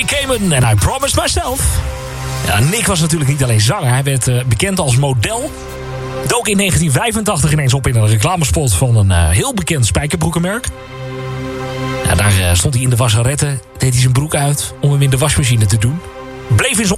Cayman en I Promised Myself. Ja, Nick was natuurlijk niet alleen zanger. Hij werd bekend als model. Dook in 1985 ineens op in een reclamespot van een heel bekend spijkerbroekenmerk. Ja, daar stond hij in de wasseretten, deed hij zijn broek uit om hem in de wasmachine te doen. Bleef in zijn